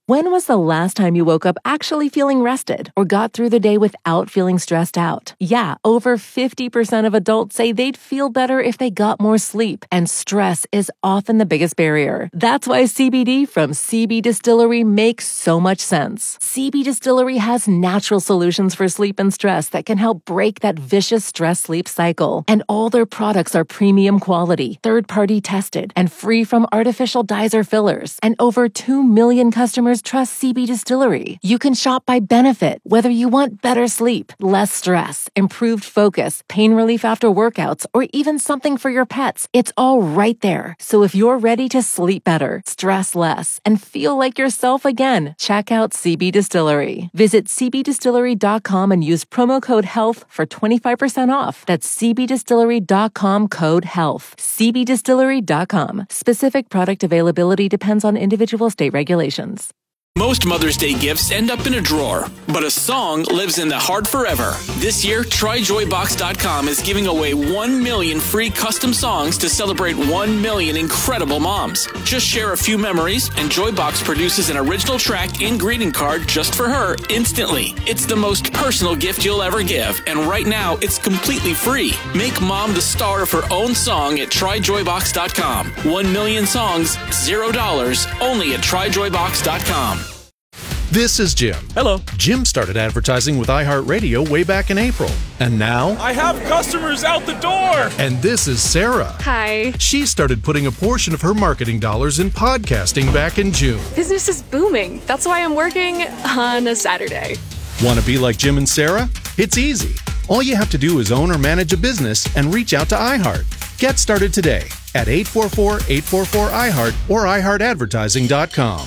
When was the last time you woke up actually feeling rested or got through the day without feeling stressed out? Yeah, over 50% of adults say they'd feel better if they got more sleep, and stress is often the biggest barrier. That's why CBD from CB Distillery makes so much sense. CB Distillery has natural solutions for sleep and stress that can help break that vicious stress-sleep cycle. And all their products are premium quality, third-party tested, and free from artificial dyes or fillers. And over 2 million customers trust CB Distillery. You can shop by benefit, whether you want better sleep, less stress, improved focus, pain relief after workouts, or even something for your pets. It's all right there. So if you're ready to sleep better, stress less, and feel like yourself again, check out CB Distillery. Visit cbdistillery.com and use promo code HEALTH for 25% off. That's cbdistillery.com code HEALTH. cbdistillery.com. Specific product availability depends on individual state regulations. Most Mother's Day gifts end up in a drawer, but a song lives in the heart forever. This year, TryJoyBox.com is giving away 1 million free custom songs to celebrate 1 million incredible moms. Just share a few memories, and Joybox produces an original track and greeting card just for her instantly. It's the most personal gift you'll ever give, and right now, it's completely free. Make mom the star of her own song at TryJoyBox.com. 1 million songs, $0, only at TryJoyBox.com. This is Jim. Hello. Jim started advertising with iHeartRadio way back in April. And now, I have customers out the door. And this is Sarah. Hi. She started putting a portion of her marketing dollars in podcasting back in June. Business is booming. That's why I'm working on a Saturday. Want to be like Jim and Sarah? It's easy. All you have to do is own or manage a business and reach out to iHeart. Get started today at 844-844-iHeart or iHeartAdvertising.com.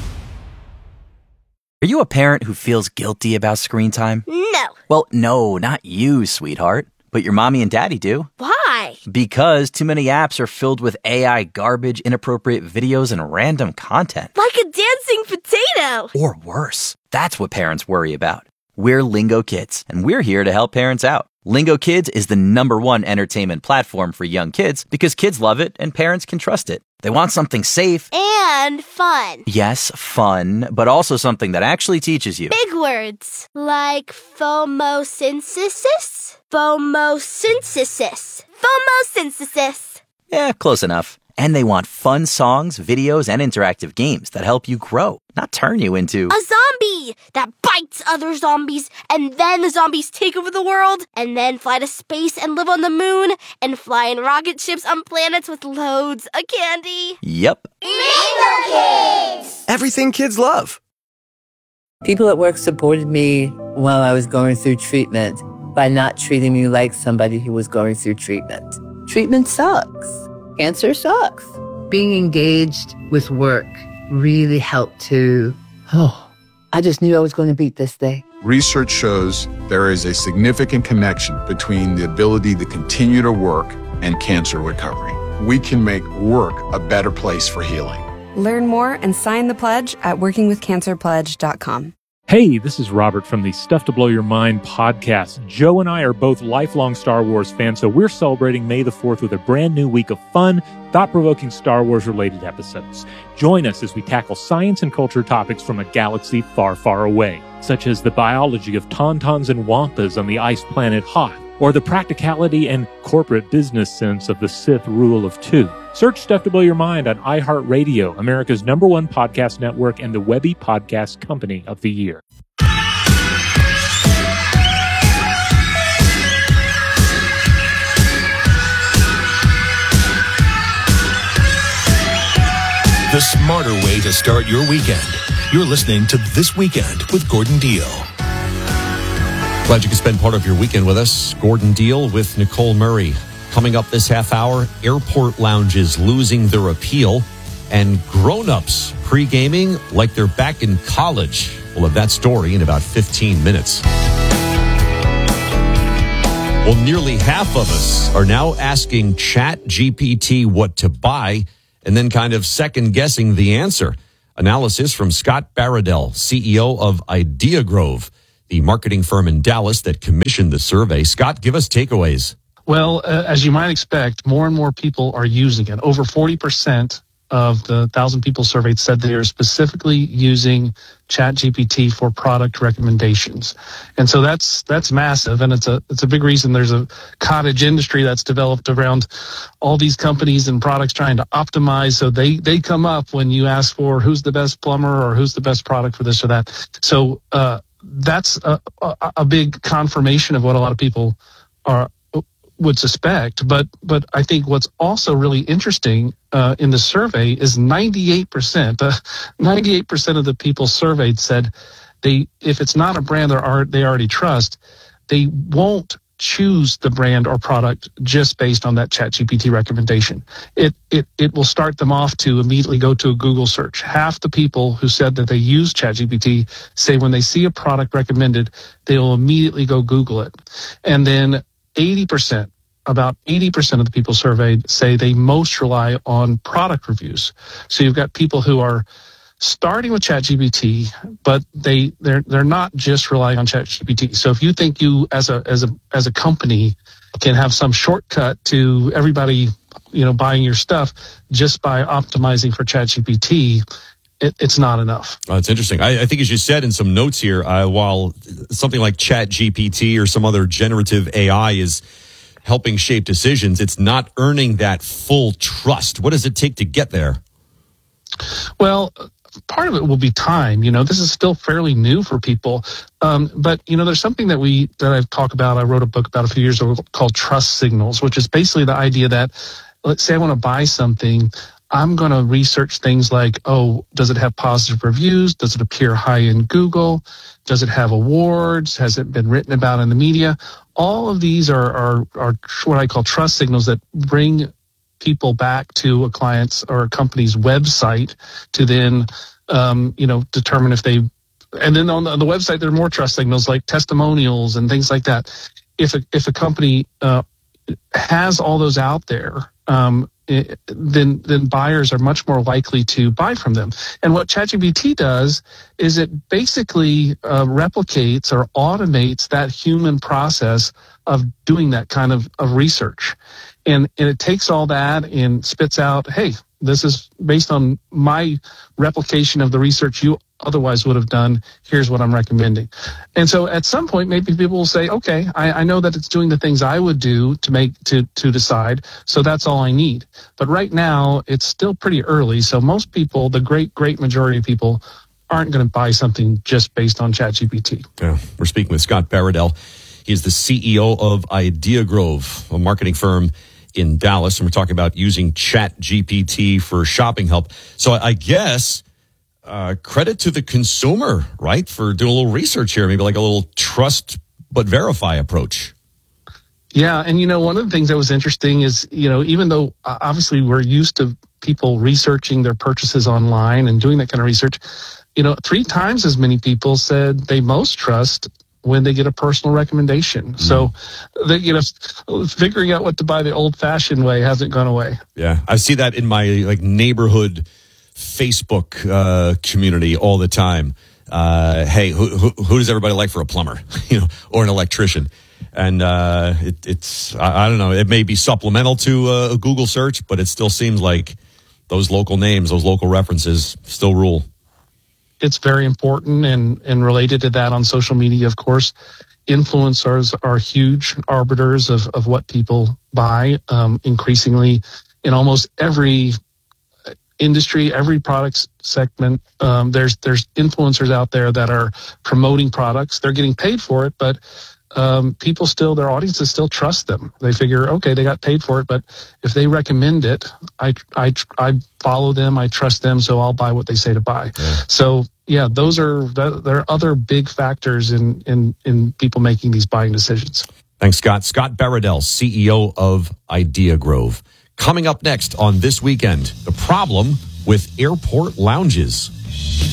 Are you a parent who feels guilty about screen time? No. Well, no, not you, sweetheart. But your mommy and daddy do. Why? Because too many apps are filled with AI garbage, inappropriate videos, and random content. Like a dancing potato. Or worse. That's what parents worry about. We're Lingo Kids, and we're here to help parents out. Lingo Kids is the #1 entertainment platform for young kids because kids love it and parents can trust it. They want something safe and fun. Yes, fun, but also something that actually teaches you. Big words like phomosynthesis. Phomosynthesis. Phomosynthesis. Yeah, close enough. And they want fun songs, videos, and interactive games that help you grow, not turn you into a zombie that bites other zombies, and then the zombies take over the world, and then fly to space and live on the moon, and fly in rocket ships on planets with loads of candy. Yep. Lingo Kids! Everything kids love. People at work supported me while I was going through treatment by not treating me like somebody who was going through treatment. Treatment sucks. Cancer sucks. Being engaged with work really helped to, I just knew I was going to beat this thing. Research shows there is a significant connection between the ability to continue to work and cancer recovery. We can make work a better place for healing. Learn more and sign the pledge at workingwithcancerpledge.com. Hey, this is Robert from the Stuff to Blow Your Mind podcast. Joe and I are both lifelong Star Wars fans, so we're celebrating May the 4th with a brand new week of fun, thought-provoking Star Wars-related episodes. Join us as we tackle science and culture topics from a galaxy far, far away, such as the biology of tauntauns and wampas on the ice planet Hoth, or the practicality and corporate business sense of the Sith Rule of Two. Search Stuff to Blow Your Mind on iHeartRadio, America's #1 podcast network and the Webby Podcast Company of the Year. The smarter way to start your weekend. You're listening to This Weekend with Gordon Deal. Glad you could spend part of your weekend with us. Gordon Deal with Nicole Murray. Coming up this half hour, airport lounges losing their appeal and grown-ups pre-gaming like they're back in college. We'll have that story in about 15 minutes. Well, nearly half of us are now asking ChatGPT what to buy and then kind of second-guessing the answer. Analysis from Scott Baradell, CEO of Idea Grove, the marketing firm in Dallas that commissioned the survey. Scott, give us takeaways. Well, as you might expect, more and more people are using it. Over 40% of the 1,000 people surveyed said they are specifically using ChatGPT for product recommendations. And so that's massive, and it's a big reason there's a cottage industry that's developed around all these companies and products trying to optimize so they come up when you ask for who's the best plumber or who's the best product for this or that. So that's a big confirmation of what a lot of people would suspect. But I think what's also really interesting in the survey is 98% of the people surveyed said if it's not a brand they already trust, they won't choose the brand or product just based on that ChatGPT recommendation. It will start them off to immediately go to a Google search. Half the people who said that they use ChatGPT say when they see a product recommended, they will immediately go Google it. And then about 80% of the people surveyed say they most rely on product reviews. So you've got people who are starting with ChatGPT, but they're not just relying on ChatGPT. So if you think you as a company can have some shortcut to everybody, buying your stuff just by optimizing for ChatGPT, it's not enough. It's interesting. I think, as you said in some notes here, while something like ChatGPT or some other generative AI is helping shape decisions, it's not earning that full trust. What does it take to get there? Well, part of it will be time. This is still fairly new for people. But there's something that I've talked about. I wrote a book about a few years ago called Trust Signals, which is basically the idea that, let's say I want to buy something. I'm going to research things like, does it have positive reviews? Does it appear high in Google? Does it have awards? Has it been written about in the media? All of these are what I call trust signals that bring people back to a client's or a company's website to then, determine if they, and then on the website, there are more trust signals like testimonials and things like that. If a company has all those out there, then buyers are much more likely to buy from them. And what ChatGPT does is it basically replicates or automates that human process of doing that kind of research. And it takes all that and spits out, hey, this is based on my replication of the research you otherwise would have done. Here's what I'm recommending. And so at some point, maybe people will say, okay, I know that it's doing the things I would do to decide. So that's all I need. But right now it's still pretty early. So most people, the great majority of people, aren't going to buy something just based on ChatGPT. Yeah. We're speaking with Scott Baradell. He's the CEO of IdeaGrove, a marketing firm in Dallas. And we're talking about using ChatGPT for shopping help. So I guess credit to the consumer, right, for doing a little research here, maybe like a little trust but verify approach. Yeah, and one of the things that was interesting is, even though obviously we're used to people researching their purchases online and doing that kind of research, 3 times as many people said they most trust when they get a personal recommendation. So, figuring out what to buy the old-fashioned way hasn't gone away. Yeah, I see that in my neighborhood Facebook community all the time. Hey, who does everybody like for a plumber, or an electrician? And it's I don't know. It may be supplemental to a Google search, but it still seems like those local names, those local references, still rule. It's very important, and related to that on social media, of course, influencers are huge arbiters of what people buy. Increasingly, in almost every industry, every product segment, there's influencers out there that are promoting products. They're getting paid for it, but people still, their audiences still trust them. They figure, okay, they got paid for it, but if they recommend it, I follow them, I trust them, so I'll buy what they say to buy. Yeah. So yeah, there are other big factors in people making these buying decisions. Thanks, Scott. Scott Baradell, CEO of IdeaGrove. Coming up next on This Weekend, the problem with airport lounges.